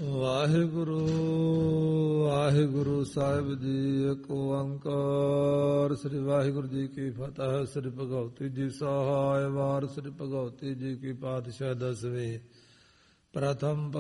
ਵਾਹਿਗੁਰੂ ਵਾਹਿਗੁਰੂ ਸਾਹਿਬ ਜੀ। ਇੱਕ ਓੰਕਾਰ। ਸ੍ਰੀ ਵਾਹਿਗੁਰੂ ਜੀ ਕੀ ਫਤਿਹ। ਸ੍ਰੀ ਭਗਵਤੀ ਜੀ ਸਹਾਇ ਵਾਰ। ਸ੍ਰੀ ਭਗਵਤੀ ਜੀ ਕੀ ਪਾਤਸ਼ਾਹ ਦਸਵੇਂ। ਪ੍ਰਥਮ